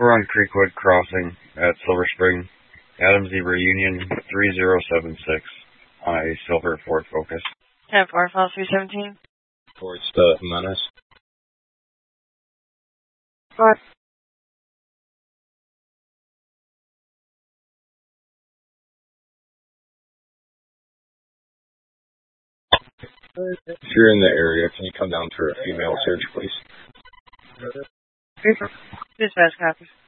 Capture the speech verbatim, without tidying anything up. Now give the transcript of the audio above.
We're on Creekwood Crossing at Silver Spring. Adam Zebra Union three zero seven six on a silver Ford Focus. ten four, file three seventeen. Towards the Menace. What? If you're in the area, can you come down for a female search, please? Dispatch copies.